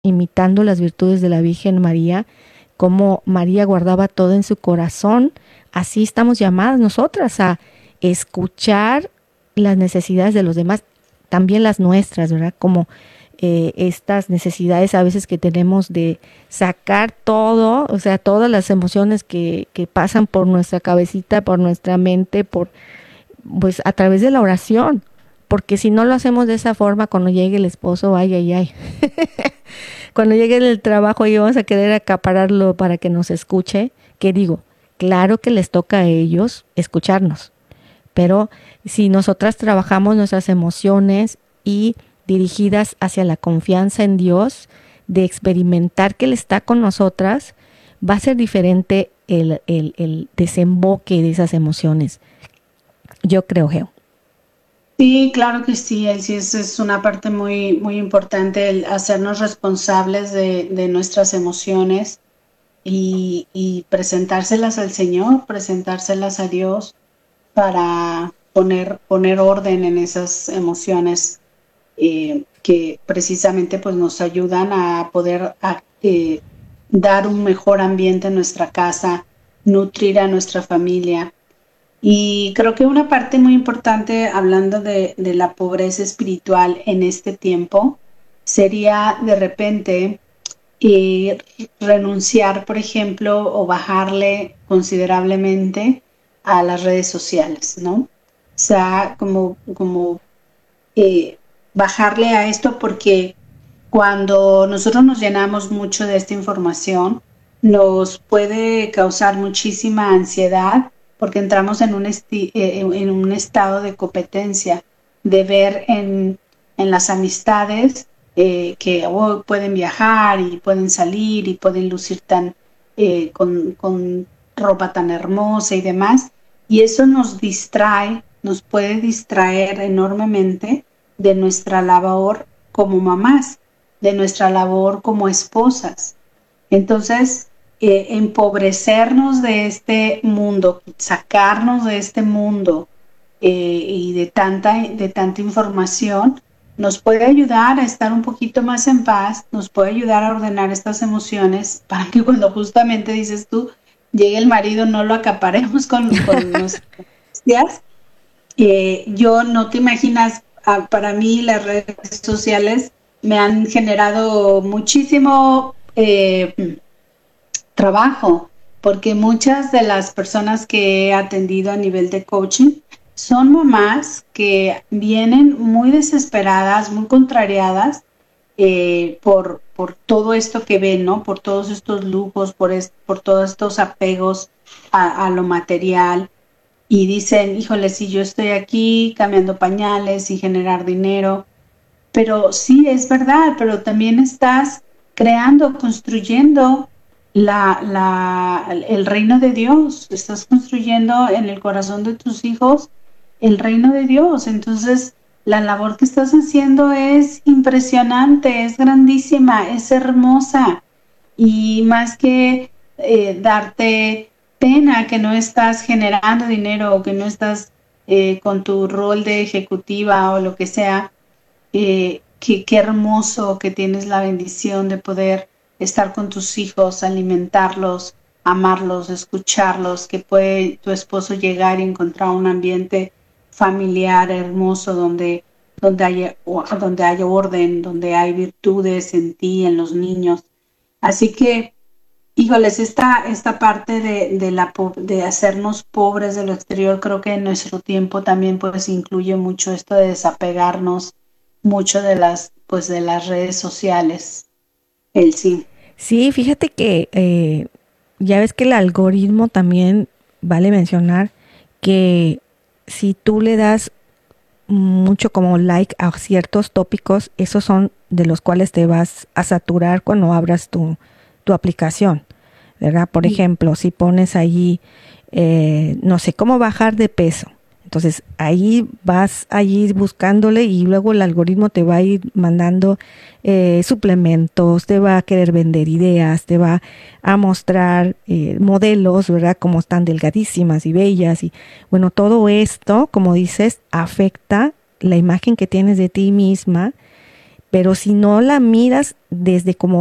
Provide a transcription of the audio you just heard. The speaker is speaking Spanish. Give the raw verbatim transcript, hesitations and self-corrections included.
imitando las virtudes de la Virgen María, como María guardaba todo en su corazón. Así estamos llamadas nosotras a escuchar las necesidades de los demás, también las nuestras, ¿verdad? Como eh, estas necesidades a veces que tenemos de sacar todo, o sea, todas las emociones que, que pasan por nuestra cabecita, por nuestra mente, por pues a través de la oración, porque si no lo hacemos de esa forma, cuando llegue el esposo, ay, ay, ay, cuando llegue el trabajo y vamos a querer acapararlo para que nos escuche, ¿qué digo? Claro que les toca a ellos escucharnos, pero si nosotras trabajamos nuestras emociones y dirigidas hacia la confianza en Dios, de experimentar que Él está con nosotras, va a ser diferente el, el, el desemboque de esas emociones. Yo creo, Geo. Sí, claro que sí, Elsie, es, es una parte muy, muy importante el hacernos responsables de, de nuestras emociones y, y presentárselas al Señor, presentárselas a Dios para poner, poner orden en esas emociones eh, que precisamente pues, nos ayudan a poder a, eh, dar un mejor ambiente en nuestra casa, nutrir a nuestra familia. Y creo que una parte muy importante, hablando de, de la pobreza espiritual en este tiempo, sería de repente eh, renunciar, por ejemplo, o bajarle considerablemente a las redes sociales, ¿no? O sea, como, como eh, bajarle a esto porque cuando nosotros nos llenamos mucho de esta información, nos puede causar muchísima ansiedad porque entramos en un, esti eh, en un estado de competencia, de ver en, en las amistades eh, que oh, pueden viajar y pueden salir y pueden lucir tan, eh, con, con ropa tan hermosa y demás. Y eso nos distrae, nos puede distraer enormemente de nuestra labor como mamás, de nuestra labor como esposas. Entonces, eh, empobrecernos de este mundo, sacarnos de este mundo eh, y de tanta, de tanta información, nos puede ayudar a estar un poquito más en paz, nos puede ayudar a ordenar estas emociones para que cuando justamente dices tú, llegue el marido, no lo acaparemos con, con nuestras angustias. Eh, yo no te imaginas, ah, para mí las redes sociales me han generado muchísimo eh, trabajo, porque muchas de las personas que he atendido a nivel de coaching son mamás que vienen muy desesperadas, muy contrariadas eh, por, por todo esto que ven, ¿no? Por todos estos lujos, por, es, por todos estos apegos a, a lo material. Y dicen, híjole, si yo estoy aquí cambiando pañales y generar dinero, pero sí, es verdad, pero también estás creando, construyendo la, la, el reino de Dios, estás construyendo en el corazón de tus hijos el reino de Dios. Entonces, la labor que estás haciendo es impresionante, es grandísima, es hermosa. Y más que eh, darte pena que no estás generando dinero o que no estás eh, con tu rol de ejecutiva o lo que sea, eh, qué, qué hermoso que tienes la bendición de poder estar con tus hijos, alimentarlos, amarlos, escucharlos, que puede tu esposo llegar y encontrar un ambiente familiar hermoso donde, donde, haya, donde haya orden, donde hay virtudes en ti, en los niños. Así que, híjoles, esta, esta parte de, de, la, de hacernos pobres de lo exterior, creo que en nuestro tiempo también pues incluye mucho esto de desapegarnos mucho de las, pues, de las redes sociales. El sí. Sí, fíjate que eh, ya ves que el algoritmo también vale mencionar que si tú le das mucho como like a ciertos tópicos, esos son de los cuales te vas a saturar cuando abras tu, tu aplicación, ¿verdad? Por Sí. ejemplo, si pones ahí, eh, no sé, cómo bajar de peso. Entonces ahí vas allí buscándole y luego el algoritmo te va a ir mandando eh, suplementos, te va a querer vender ideas, te va a mostrar eh, modelos, ¿verdad? Como están delgadísimas y bellas. Y bueno, todo esto, como dices, afecta la imagen que tienes de ti misma, Pero si no la miras desde como